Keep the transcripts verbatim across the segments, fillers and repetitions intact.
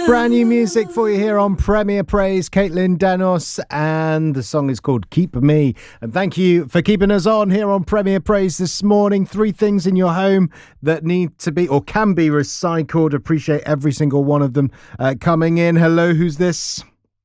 Brand new music for you here on Premier Praise. Caitlin Danos, and the song is called Keep Me. And thank you for keeping us on here on Premier Praise this morning. Three things in your home that need to be or can be recycled. Appreciate every single one of them uh, coming in. Hello, who's this?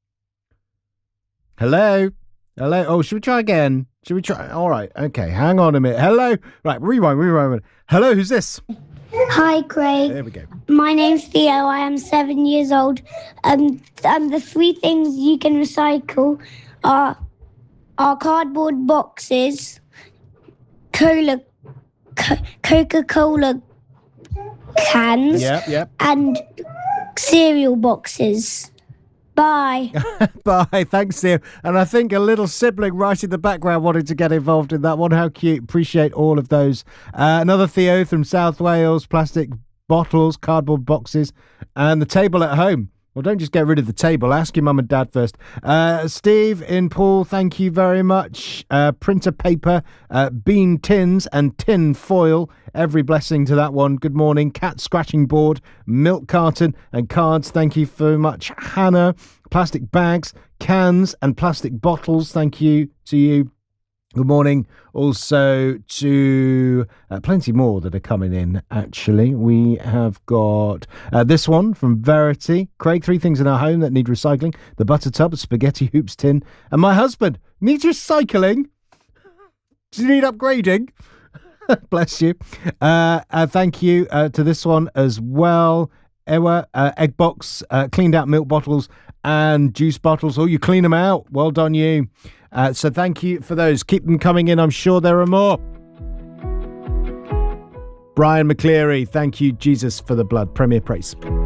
Hello? Hello? Oh, should we try again? Should we try? All right. Okay, hang on a minute. Hello? Right, rewind, rewind. Hello, who's this? Hi, Craig. There we go. My name's Theo. I am seven years old. Um, um, the three things you can recycle are are cardboard boxes, cola, co- Coca-Cola cans, Yep, yep. and cereal boxes. Bye. Bye. Thanks, Theo. And I think a little sibling right in the background wanted to get involved in that one. How cute. Appreciate all of those. Uh, another Theo from South Wales. Plastic bottles, cardboard boxes, and the table at home. Well, don't just get rid of the table. Ask your mum and dad first. Uh, Steve in Poole, thank you very much. Uh, printer paper, uh, bean tins and tin foil. Every blessing to that one. Good morning. Cat scratching board, milk carton and cards. Thank you very much, Hannah. Plastic bags, cans and plastic bottles. Thank you to you. Good morning also to uh, plenty more that are coming in, actually. We have got uh, this one from Verity. Craig, three things in our home that need recycling. The butter tub, a spaghetti hoops tin, and my husband needs recycling. Does he need upgrading? Bless you. Uh, uh, thank you uh, to this one as well. Ewa, uh, egg box, uh, cleaned out milk bottles and juice bottles. Oh, you clean them out. Well done, you. Uh, so thank you for those. Keep them coming in. I'm sure there are more. Brian McCleary, thank you, Jesus, for the blood. Premier Praise.